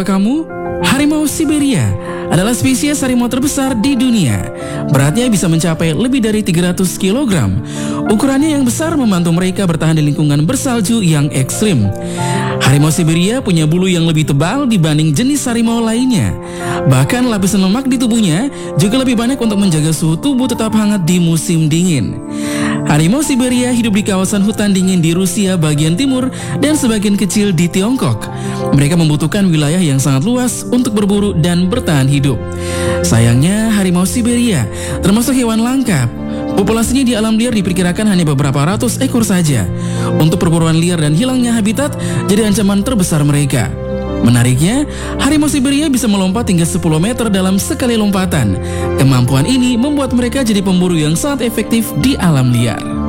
Tahukah kamu, harimau Siberia adalah spesies harimau terbesar di dunia. Beratnya bisa mencapai lebih dari 300 kg. Ukurannya yang besar membantu mereka bertahan di lingkungan bersalju yang ekstrim. Harimau Siberia punya bulu yang lebih tebal dibanding jenis harimau lainnya. Bahkan lapisan lemak di tubuhnya juga lebih banyak untuk menjaga suhu tubuh tetap hangat di musim dingin. Harimau Siberia hidup di kawasan hutan dingin di Rusia bagian timur dan sebagian kecil di Tiongkok. Mereka membutuhkan wilayah yang sangat luas untuk berburu dan bertahan hidup. Sayangnya, harimau Siberia termasuk hewan langka. Populasinya di alam liar diperkirakan hanya beberapa ratus ekor saja. Untuk perburuan liar dan hilangnya habitat jadi ancaman terbesar mereka. Menariknya, harimau Siberia bisa melompat hingga 10 meter dalam sekali lompatan. Kemampuan ini membuat mereka jadi pemburu yang sangat efektif di alam liar.